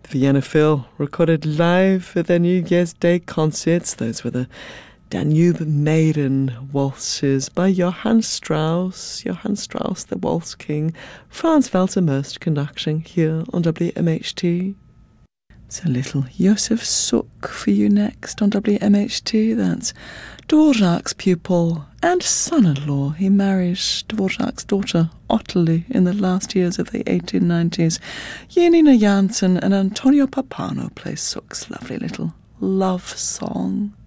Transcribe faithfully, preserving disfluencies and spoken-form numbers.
Vienna Phil recorded live for their New Year's Day concerts. Those were the Danube Maiden waltzes by Johann Strauss. Johann Strauss, the waltz king. Franz Walter Most conducting here on W M H T. It's a little Josef Suk for you next on W M H T. That's Dvorak's pupil and son-in-law. He married Dvorak's daughter, Ottilie, in the last years of the eighteen nineties. Janina Jansen and Antonio Pappano play Suk's lovely little love song.